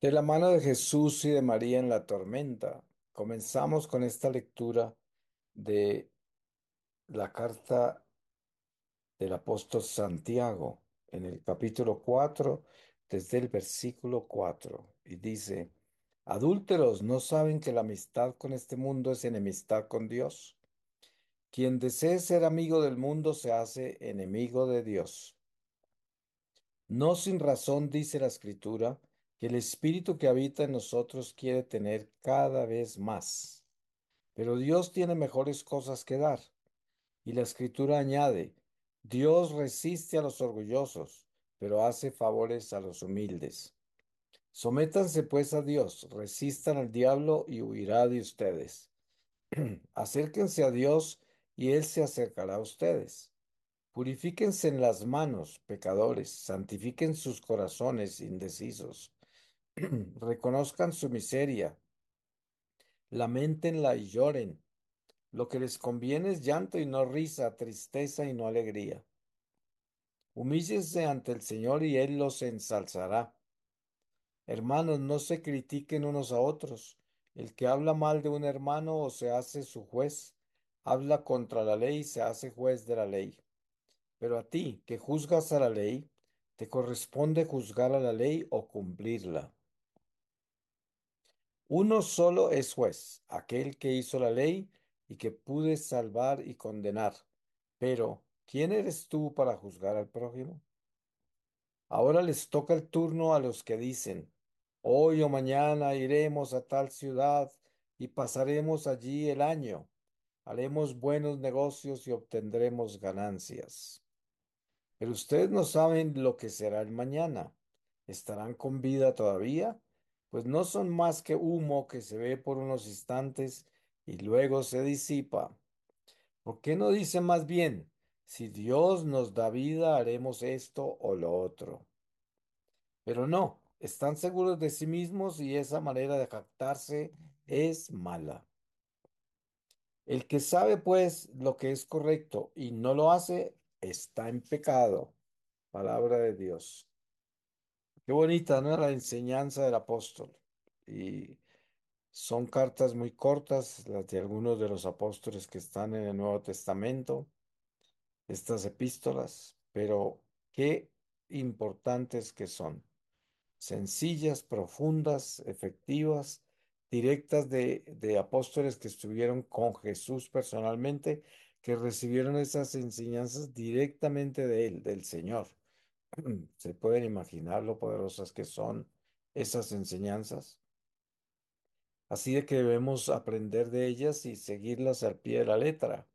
De la mano de Jesús y de María en la tormenta, comenzamos con esta lectura de la carta del apóstol Santiago en el capítulo 4, desde el versículo 4, y dice, Adúlteros, ¿no saben que la amistad con este mundo es enemistad con Dios? Quien desee ser amigo del mundo se hace enemigo de Dios. No sin razón dice la Escritura que el Espíritu que habita en nosotros quiere tener cada vez más. Pero Dios tiene mejores cosas que dar. Y la Escritura añade, Dios resiste a los orgullosos, pero hace favores a los humildes. Sométanse pues a Dios, resistan al diablo y huirá de ustedes. Acérquense a Dios y Él se acercará a ustedes. Purifíquense en las manos, pecadores, santifiquen sus corazones indecisos. Reconozcan su miseria, lamentenla y lloren. Lo que les conviene es llanto y no risa, tristeza y no alegría. Humíllense ante el Señor y Él los ensalzará. Hermanos, no se critiquen unos a otros. El que habla mal de un hermano o se hace su juez, habla contra la ley y se hace juez de la ley. Pero a ti, que juzgas a la ley, te corresponde juzgar a la ley o cumplirla. Uno solo es juez, aquel que hizo la ley y que pude salvar y condenar. Pero, ¿quién eres tú para juzgar al prójimo? Ahora les toca el turno a los que dicen, hoy o mañana iremos a tal ciudad y pasaremos allí el año. Haremos buenos negocios y obtendremos ganancias. Pero ustedes no saben lo que será el mañana. ¿Estarán con vida todavía? Pues no son más que humo que se ve por unos instantes y luego se disipa. ¿Por qué no dicen más bien, si Dios nos da vida, haremos esto o lo otro? Pero no, están seguros de sí mismos y esa manera de jactarse es mala. El que sabe pues lo que es correcto y no lo hace, está en pecado. Palabra de Dios. Qué bonita, ¿no? La enseñanza del apóstol. Y son cartas muy cortas, las de algunos de los apóstoles que están en el Nuevo Testamento, estas epístolas, pero qué importantes que son. Sencillas, profundas, efectivas, directas de apóstoles que estuvieron con Jesús personalmente, que recibieron esas enseñanzas directamente de él, del Señor. ¿Se pueden imaginar lo poderosas que son esas enseñanzas? Así de que debemos aprender de ellas y seguirlas al pie de la letra.